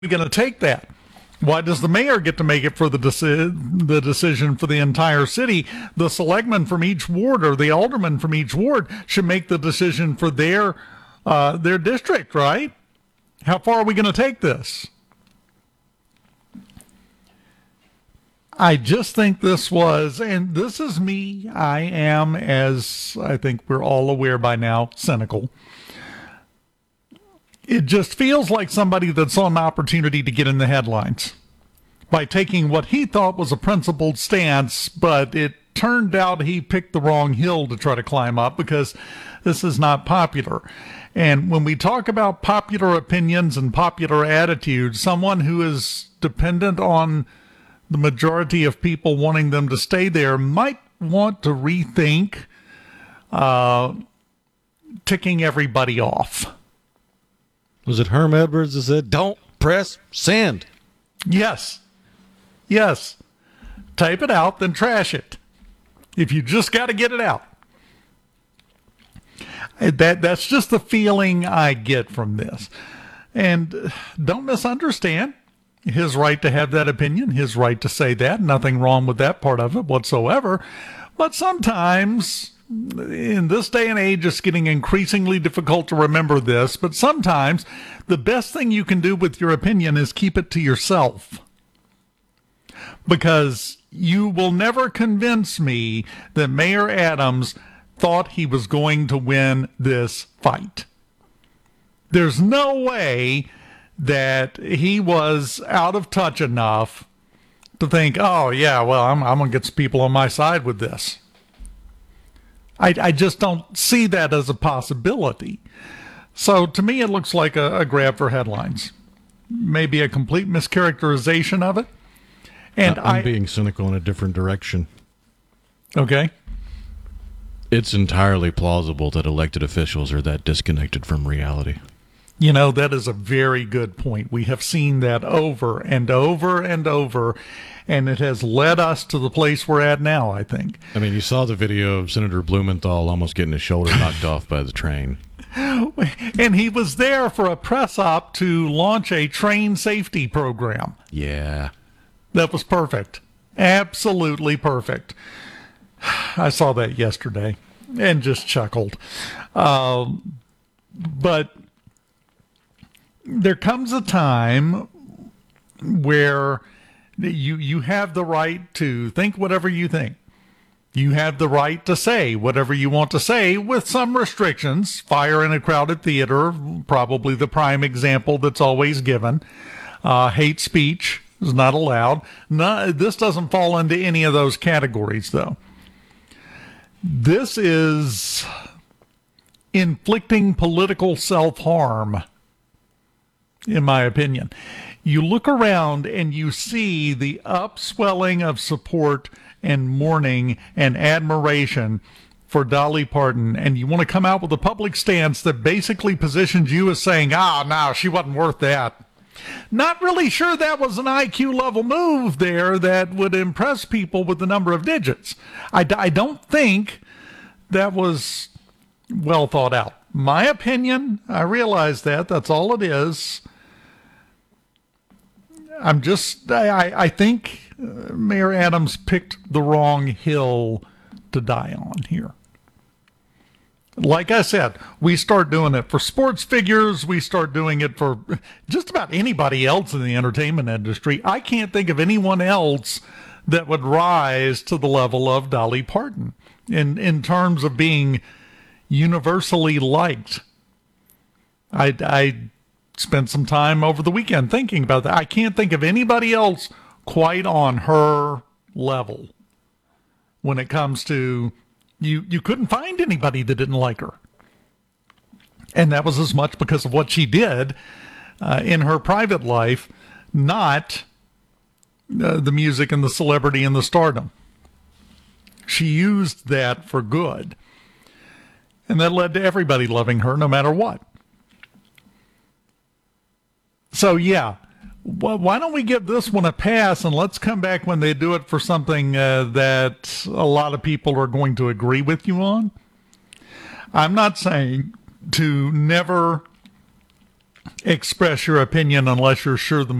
we going to take that? Why does the mayor get to make it for the decision for the entire city? The selectmen from each ward or the aldermen from each ward should make the decision for their district, right? How far are we going to take this? I just think this was, and this is me, I am, as I think we're all aware by now, cynical. It just feels like somebody that saw an opportunity to get in the headlines by taking what he thought was a principled stance, but it turned out he picked the wrong hill to try to climb up because this is not popular. And when we talk about popular opinions and popular attitudes, someone who is dependent on the majority of people wanting them to stay there might want to rethink ticking everybody off. Was it Herm Edwards that said, "Don't press send"? Yes. Type it out, then trash it. If you just got to get it out. That's just the feeling I get from this. And don't misunderstand his right to have that opinion, his right to say that. Nothing wrong with that part of it whatsoever. But sometimes, in this day and age, it's getting increasingly difficult to remember this, but sometimes the best thing you can do with your opinion is keep it to yourself. Because you will never convince me that Mayor Adams thought he was going to win this fight. There's no way that he was out of touch enough to think, oh, yeah, well, I'm going to get some people on my side with this. I just don't see that as a possibility. So to me, it looks like a grab for headlines. Maybe a complete mischaracterization of it. And I'm being cynical in a different direction. Okay. It's entirely plausible that elected officials are that disconnected from reality. You know, that is a very good point. We have seen that over and over and over, and it has led us to the place we're at now, I think. I mean, you saw the video of Senator Blumenthal almost getting his shoulder knocked off by the train. And he was there for a press op to launch a train safety program. Yeah. That was perfect. Absolutely perfect. I saw that yesterday and just chuckled. But there comes a time where you have the right to think whatever you think. You have the right to say whatever you want to say with some restrictions. Fire in a crowded theater, probably the prime example that's always given. Hate speech is not allowed. No, this doesn't fall into any of those categories, though. This is inflicting political self-harm, in my opinion. You look around and you see the upswelling of support and mourning and admiration for Dolly Parton, and you want to come out with a public stance that basically positions you as saying, no, she wasn't worth that. Not really sure that was an IQ level move there that would impress people with the number of digits. I don't think that was well thought out. My opinion, I realize that's all it is. I think Mayor Adams picked the wrong hill to die on here. Like I said, we start doing it for sports figures. We start doing it for just about anybody else in the entertainment industry. I can't think of anyone else that would rise to the level of Dolly Parton in terms of being universally liked. I spent some time over the weekend thinking about that. I can't think of anybody else quite on her level when it comes to you couldn't find anybody that didn't like her. And that was as much because of what she did in her private life, not the music and the celebrity and the stardom. She used that for good. And that led to everybody loving her no matter what. So, yeah, why don't we give this one a pass and let's come back when they do it for something that a lot of people are going to agree with you on? I'm not saying to never express your opinion unless you're sure the